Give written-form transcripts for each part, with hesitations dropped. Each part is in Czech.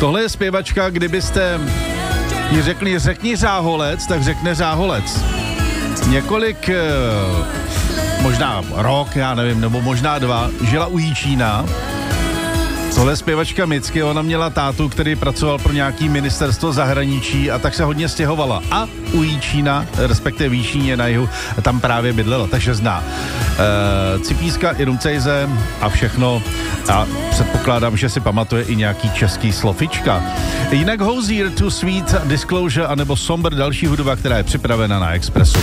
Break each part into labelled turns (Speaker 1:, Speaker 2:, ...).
Speaker 1: Tohle je zpěvačka, kdybyste jí řekni Řáholec, tak řekne Řáholec. Několik, možná rok, já nevím, nebo možná 2, žila u Jíčína. Tohle je zpěvačka Micky, ona měla tátu, který pracoval pro nějaký ministerstvo zahraničí a tak se hodně stěhovala. A u Jíčína, respektive v Jíčíně na jihu, tam právě bydlela, takže zná Cipíska i Rumcejze a všechno. A předpokládám, že si pamatuje i nějaký český slofička. Jinak Hozier, Too Sweet, Disclosure anebo Somber, další hudba, která je připravena na Expressu.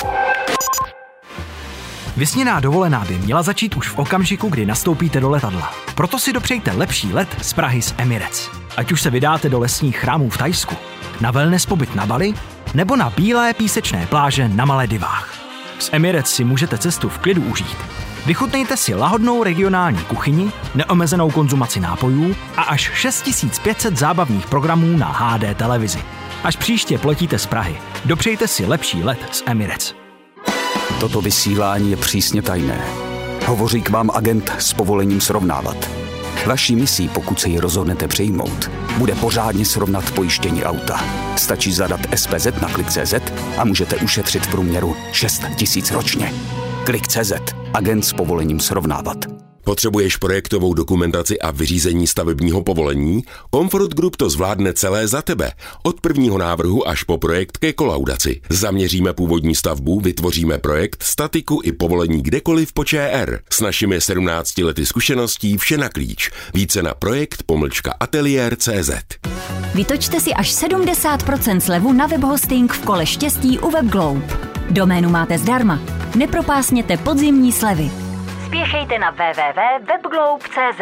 Speaker 2: Vysněná dovolená by měla začít už v okamžiku, kdy nastoupíte do letadla. Proto si dopřejte lepší let z Prahy z Emirates. Ať už se vydáte do lesních chrámů v Thajsku, na wellness pobyt na Bali, nebo na bílé písečné pláže na Maledivách. Z Emirates si můžete cestu v klidu užít. Vychutnejte si lahodnou regionální kuchyni, neomezenou konzumaci nápojů a až 6500 zábavních programů na HD televizi. Až příště pletíte z Prahy, dopřejte si lepší let z Emirates.
Speaker 3: Toto vysílání je přísně tajné. Hovoří k vám agent s povolením srovnávat. Vaší misí, pokud se ji rozhodnete přijmout, bude pořádně srovnat pojištění auta. Stačí zadat SPZ na Klik.cz a můžete ušetřit v průměru 6 000 ročně. Klik.cz. Agent s povolením srovnávat.
Speaker 4: Potřebuješ projektovou dokumentaci a vyřízení stavebního povolení? Comfort Group to zvládne celé za tebe. Od prvního návrhu až po projekt ke kolaudaci. Zaměříme původní stavbu, vytvoříme projekt, statiku i povolení kdekoliv po ČR. S našimi 17 lety zkušeností vše na klíč. Více na projekt-ateliér.cz.
Speaker 5: Vytočte si až 70% slevu na webhosting v kole štěstí u WebGlobe. Doménu máte zdarma. Nepropásněte podzimní slevy. Spěchejte na www.webglobe.cz.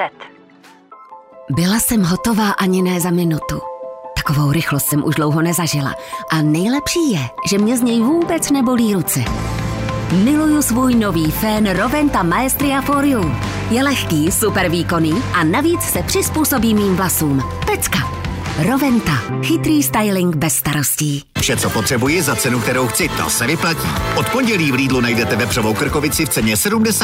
Speaker 6: Byla jsem hotová ani ne za minutu. Takovou rychlost jsem už dlouho nezažila. A nejlepší je, že mě z něj vůbec nebolí ruce. Miluju svůj nový fén Roventa Maestria for You. Je lehký, super výkonný a navíc se přizpůsobí mým vlasům. Pecka. Roventa. Chytrý styling bez starostí.
Speaker 7: Vše, co potřebuji za cenu, kterou chci, to se vyplatí. Od pondělí v Lidlu najdete vepřovou krkovici v ceně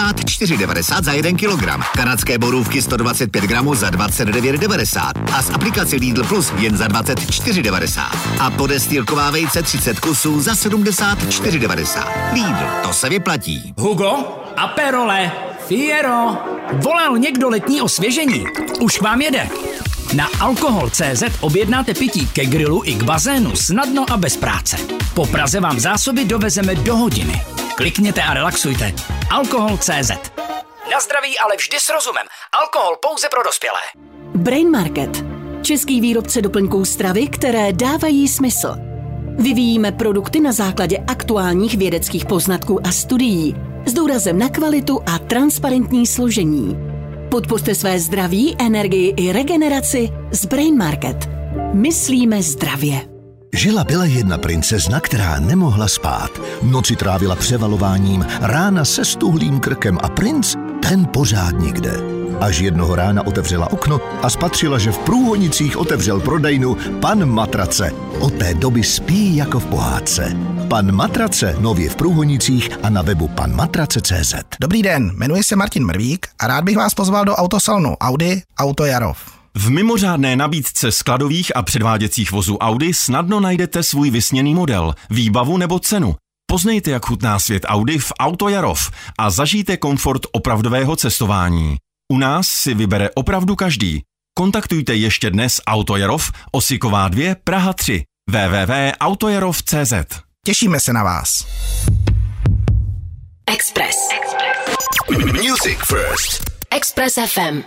Speaker 7: 74,90 za 1 kilogram. Kanadské borůvky 125 gramů za 29,90 a z aplikace Lidl Plus jen za 24,90. A podestýlková vejce 30 kusů za 74,90. Lidl, to se vyplatí.
Speaker 8: Hugo, Aperole, Fiero, volal někdo letní osvěžení? Už k vám jede. Na alkohol.cz objednáte pití ke grilu i k bazénu snadno a bez práce. Po Praze vám zásoby dovezeme do hodiny. Klikněte a relaxujte. Alkohol.cz. Na zdraví, ale vždy s rozumem. Alkohol pouze pro dospělé.
Speaker 9: Brain Market. Český výrobce doplňků stravy, které dávají smysl. Vyvíjíme produkty na základě aktuálních vědeckých poznatků a studií s důrazem na kvalitu a transparentní složení. Podpořte své zdraví, energii i regeneraci z Brain Market. Myslíme zdravě.
Speaker 10: Žila jedna princezna, která nemohla spát. Noci trávila převalováním, rána se stuhlým krkem a princ, ten pořád nikde. Až jednoho rána otevřela okno a spatřila, že v průhonicích otevřel prodejnu Pan Matrace. Od té doby spí jako v pohádce. Pan Matrace nově v průhonicích a na webu panmatrace.cz.
Speaker 11: Dobrý den, jmenuji se Martin Mrvík a rád bych vás pozval do autosalonu Audi Auto Jarov.
Speaker 12: V mimořádné nabídce skladových a předváděcích vozů Audi snadno najdete svůj vysněný model, výbavu nebo cenu. Poznejte, jak chutná svět Audi v Auto Jarov a zažijte komfort opravdového cestování. U nás si vybere opravdu každý. Kontaktujte ještě dnes Auto Jarov, Osiková 2, Praha 3, www.autojarov.cz.
Speaker 11: Těšíme se na vás.
Speaker 6: Express.
Speaker 4: Music First.
Speaker 6: Express FM.